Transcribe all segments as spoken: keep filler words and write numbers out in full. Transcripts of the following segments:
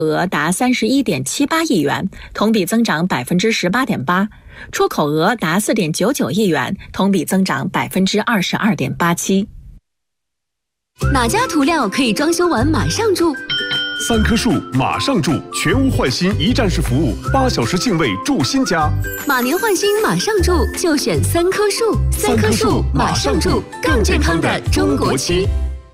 额达三十一点七八亿元，同比增长百分之十八点八；出口额达四点九九亿元，同比增长百分之二十二点八七。 哪家涂料可以装修完马上住？ 三棵树马上住，全屋换新一站式服务，八小时净位住新家。 马年换新马上住，就选三棵树。三棵树马上住，更健康的中国区。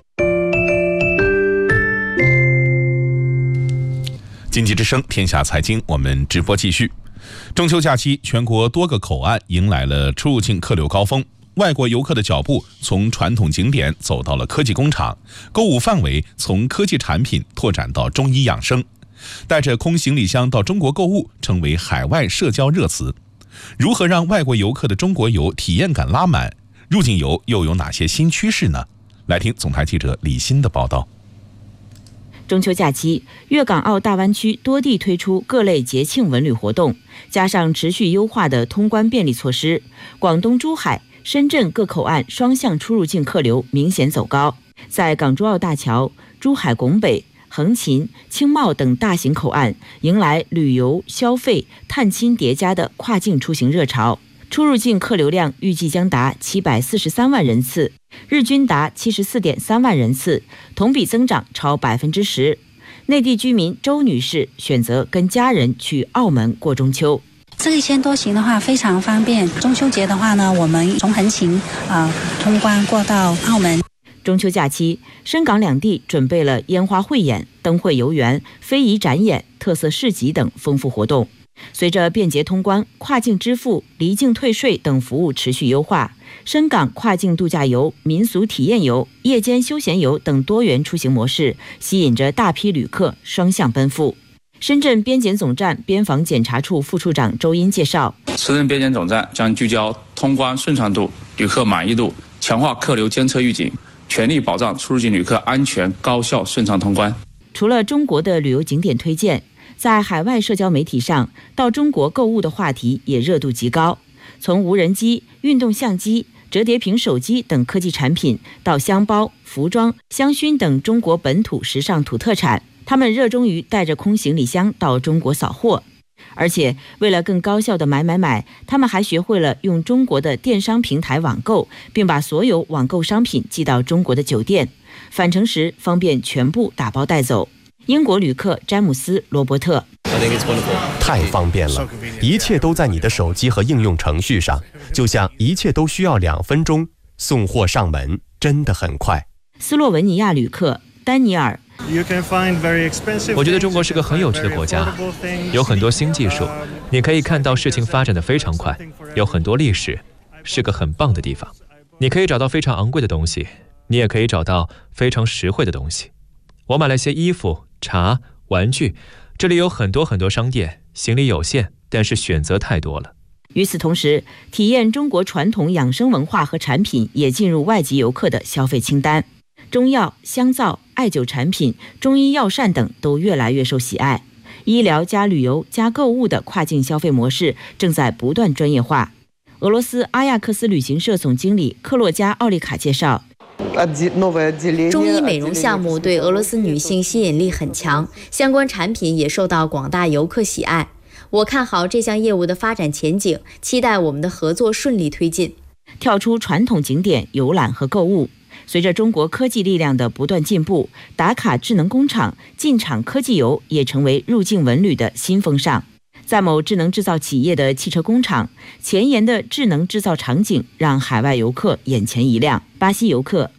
经济之声，天下财经，我们直播继续。中秋假期，全国多个口岸迎来了出入境客流高峰。外国游客的脚步从传统景点走到了科技工厂，购物范围从科技产品拓展到中医养生。带着空行李箱到中国购物成为海外社交热词。如何让外国游客的中国游体验感拉满？入境游又有哪些新趋势呢？来听总台记者李欣的报道。 中秋假期，粤港澳大湾区多地推出各类节庆文旅活动，加上持续优化的通关便利措施，广东珠海、深圳各口岸双向出入境客流明显走高。在港珠澳大桥、珠海拱北、横琴、青茂等大型口岸，迎来旅游、消费、探亲叠加的跨境出行热潮。出入境客流量预计将达七百四十三万人次，日均达七十四点三万人次，同比增长超百分之十。内地居民周女士选择跟家人去澳门过中秋。 这个一千多行的话非常方便。中秋节的话呢，我们从横琴啊、呃、通关过到澳门。 中秋假期，深港两地准备了烟花汇演、灯会游园、非遗展演、特色市集等丰富活动。随着便捷通关、跨境支付、离境退税等服务持续优化，深港跨境度假游、民俗体验游、夜间休闲游等多元出行模式，吸引着大批旅客双向奔赴。深圳边检总站边防检查处副处长周英介绍， 深圳边检总站将聚焦通关顺畅度、旅客满意度，强化客流监测预警，全力保障出入境旅客安全、高效、顺畅通关。 除了中国的旅游景点推荐，在海外社交媒体上，到中国购物的话题也热度极高。从无人机、运动相机、折叠屏手机等科技产品，到香包、服装、香薰等中国本土时尚土特产，他们热衷于带着空行李箱到中国扫货。而且为了更高效的买买买，他们还学会了用中国的电商平台网购，并把所有网购商品寄到中国的酒店，返程时方便全部打包带走。英国旅客詹姆斯·罗伯特， 太方便了，一切都在你的手机和应用程序上，就像一切都需要两分钟，送货上门真的很快。 斯洛文尼亚旅客丹尼尔， 我觉得中国是个很有趣的国家，有很多新技术，你可以看到事情发展得非常快，有很多历史，是个很棒的地方。你可以找到非常昂贵的东西，你也可以找到非常实惠的东西。我买了些衣服、茶、玩具，这里有很多很多商店，行李有限，但是选择太多了。 与此同时，体验中国传统养生文化和产品也进入外籍游客的消费清单。中药、香皂、艾灸产品、中医药膳等都越来越受喜爱。医疗加旅游加购物的跨境消费模式正在不断专业化。俄罗斯阿亚克斯旅行社总经理克洛加奥利卡介绍， 中医美容项目对俄罗斯女性吸引力很强，相关产品也受到广大游客喜爱。我看好这项业务的发展前景，期待我们的合作顺利推进。 跳出传统景点游览和购物，随着中国科技力量的不断进步，打卡智能工厂、进场科技游也成为入境文旅的新风尚。在某智能制造企业的汽车工厂，前沿的智能制造场景让海外游客眼前一亮。巴西游客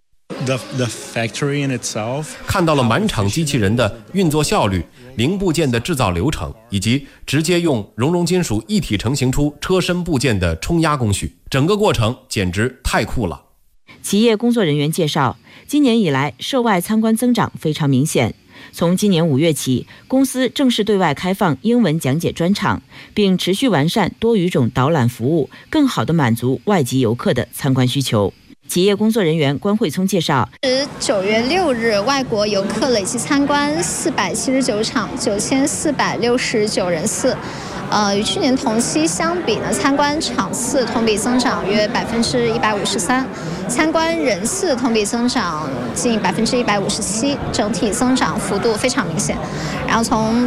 看到了满场机器人的运作效率、零部件的制造流程，以及直接用熔融金属一体成型出车身部件的冲压工序，整个过程简直太酷了。 企业工作人员介绍，今年以来涉外参观增长非常明显。从今年五月起，公司正式对外开放英文讲解专场，并持续完善多语种导览服务，更好地满足外籍游客的参观需求。企业工作人员关慧聪介绍， 九月六日，外国游客累计参观四百七十九场，九千四百六十九人次。呃，与去年同期相比呢，参观场次同比增长约百分之一百五十三，参观人次同比增长近百分之一百五十七，整体增长幅度非常明显。然后从